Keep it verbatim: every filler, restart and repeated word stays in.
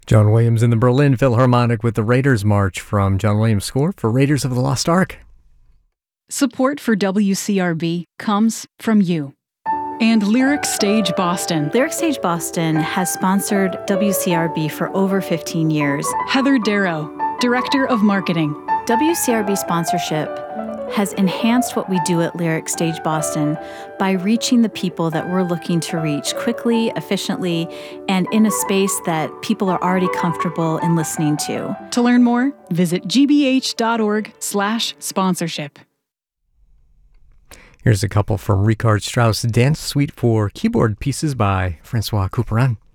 John Williams in the Berlin Philharmonic with the Raiders March from John Williams' score for Raiders of the Lost Ark. Support for W C R B comes from you. And Lyric Stage Boston. Lyric Stage Boston has sponsored W C R B for over fifteen years. Heather Darrow, Director of Marketing. W C R B sponsorship has enhanced what we do at Lyric Stage Boston by reaching the people that we're looking to reach quickly, efficiently, and in a space that people are already comfortable in listening to. To learn more, visit gbh.org slash sponsorship. Here's a couple from Richard Strauss' Dance Suite for keyboard pieces by Francois Couperin.